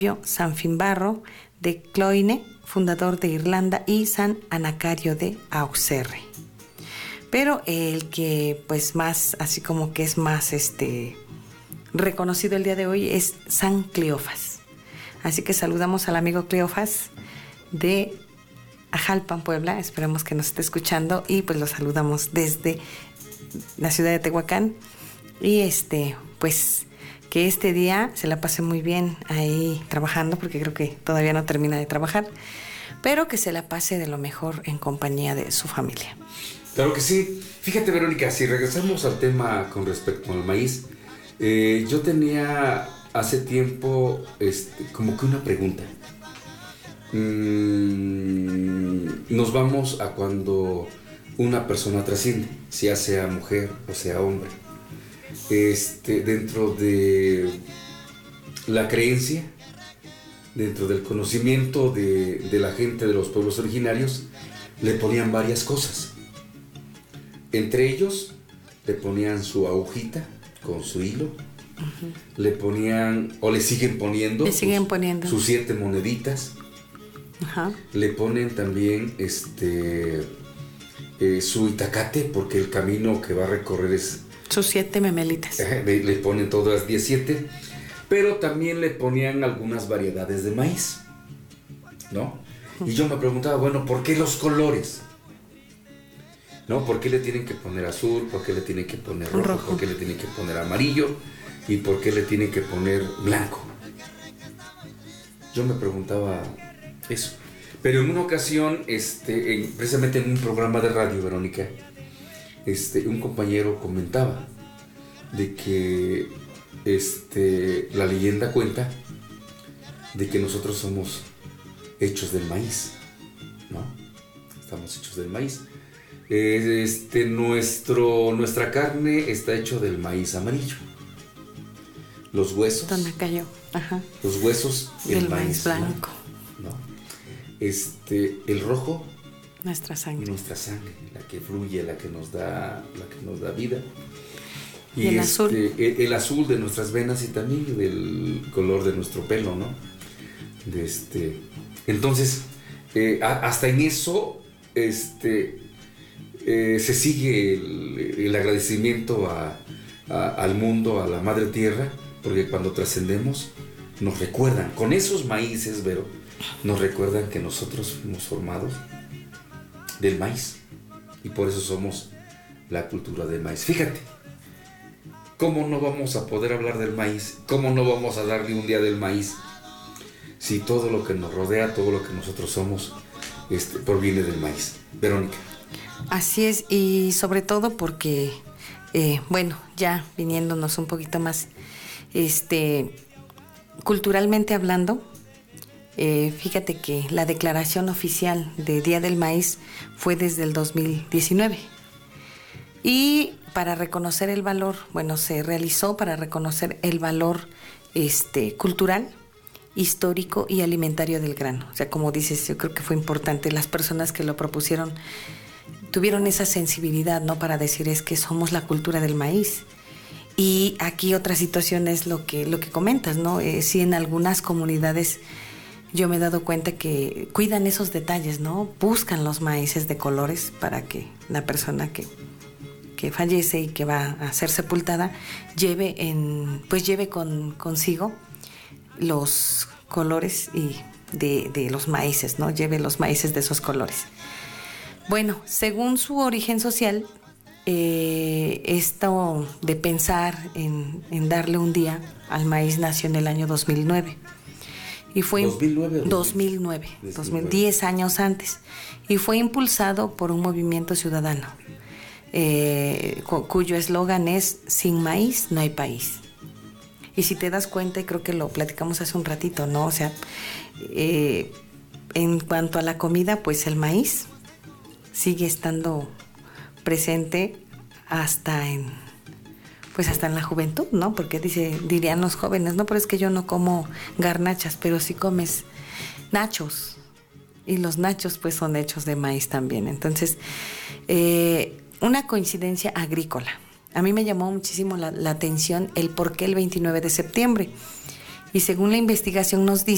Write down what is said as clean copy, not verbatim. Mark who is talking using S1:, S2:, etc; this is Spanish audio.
S1: San Finbarro de Cloyne, fundador de Irlanda, y San Anacario de Auxerre. Pero el que pues más, así como que es más reconocido el día de hoy es San Cleofas. Así que saludamos al amigo Cleofas de Ajalpan, Puebla. Esperemos que nos esté escuchando y pues lo saludamos desde la ciudad de Tehuacán. Y pues que este día se la pase muy bien ahí trabajando, porque creo que todavía no termina de trabajar, pero que se la pase de lo mejor en compañía de su familia.
S2: Claro que sí. Fíjate, Verónica, si regresamos al tema con respecto al maíz, yo tenía hace tiempo como que una pregunta. Nos vamos a cuando una persona trasciende, ya sea mujer o sea hombre. Dentro de la creencia, dentro del conocimiento de la gente de los pueblos originarios, le ponían varias cosas. Entre ellos, le ponían su agujita con su hilo. Uh-huh. Le ponían, o le siguen poniendo, sus 7 moneditas. Uh-huh. Le ponen también su itacate, porque el camino que va a recorrer es...
S1: Sus 7 memelitas.
S2: Le ponen todas 17, pero también le ponían algunas variedades de maíz, ¿no? Uh-huh. Y yo me preguntaba, bueno, ¿por qué los colores? ¿No? ¿Por qué le tienen que poner azul? ¿Por qué le tienen que poner rojo? ¿Por qué le tienen que poner amarillo? ¿Y por qué le tienen que poner blanco? Yo me preguntaba eso. Pero en una ocasión, precisamente en un programa de radio, Verónica, un compañero comentaba de que la leyenda cuenta de que nosotros somos hechos del maíz, ¿no? Estamos hechos del maíz. Nuestra carne está hecho del maíz amarillo. Los huesos.
S1: ¿Dónde cayó? Ajá.
S2: Los huesos
S1: del maíz blanco.
S2: ¿No? El rojo.
S1: Nuestra sangre,
S2: la que fluye, la que nos da vida.
S1: Y el azul.
S2: El azul de nuestras venas y también del color de nuestro pelo, ¿no? Entonces, hasta en eso, se sigue el agradecimiento al mundo, a la madre tierra, porque cuando trascendemos nos recuerdan, con esos maíces, Vero, nos recuerdan que nosotros fuimos formados del maíz, y por eso somos la cultura del maíz. Fíjate, ¿cómo no vamos a poder hablar del maíz? ¿Cómo no vamos a darle un día del maíz? Si todo lo que nos rodea, todo lo que nosotros somos, proviene del maíz. Verónica.
S1: Así es, y sobre todo porque, ya viniéndonos un poquito más, culturalmente hablando, fíjate que la declaración oficial de Día del Maíz fue desde el 2019. Y para reconocer el valor, se realizó para reconocer el valor cultural, histórico y alimentario del grano. O sea, como dices, yo creo que fue importante. Las personas que lo propusieron tuvieron esa sensibilidad, ¿no? Para decir, es que somos la cultura del maíz. Y aquí otra situación es lo que comentas, ¿no? Sí, en algunas comunidades yo me he dado cuenta que cuidan esos detalles, ¿no? Buscan los maíces de colores para que la persona que fallece y que va a ser sepultada lleve consigo los colores y de los maíces, ¿no? Lleve los maíces de esos colores. Bueno, según su origen social, esto de pensar en darle un día al maíz nació en el año 2009. Y fue 2009, 10 años antes, y fue impulsado por un movimiento ciudadano cuyo eslogan es: sin maíz no hay país. Y si te das cuenta, y creo que lo platicamos hace un ratito, ¿no? O sea, en cuanto a la comida, pues el maíz sigue estando presente hasta en la juventud, ¿no? Porque dirían los jóvenes, no, pero es que yo no como garnachas, pero sí comes nachos. Y los nachos pues son hechos de maíz también. Entonces, una coincidencia agrícola. A mí me llamó muchísimo la atención el por qué el 29 de septiembre. Y según la investigación nos dice